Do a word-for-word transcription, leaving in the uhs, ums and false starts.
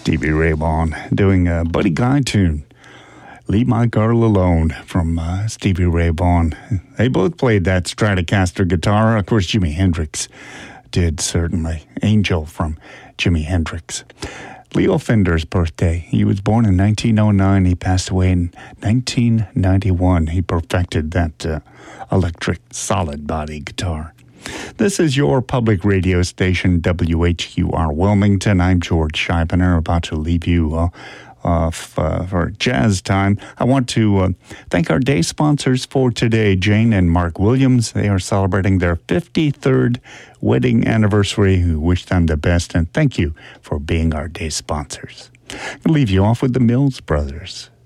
Stevie Ray Vaughan doing a Buddy Guy tune, Leave My Girl Alone, from uh, Stevie Ray Vaughan. They both played that Stratocaster guitar. Of course, Jimi Hendrix did, certainly. Angel from Jimi Hendrix. Leo Fender's birthday. He was born in nineteen oh nine. He passed away in nineteen ninety-one. He perfected that uh, electric solid body guitar. This is your public radio station, W H Q R Wilmington. I'm George Scheibner, about to leave you uh, off uh, for jazz time. I want to uh, thank our day sponsors for today, Jane and Mark Williams. They are celebrating their fifty-third wedding anniversary. We wish them the best, and thank you for being our day sponsors. I'll leave you off with the Mills Brothers.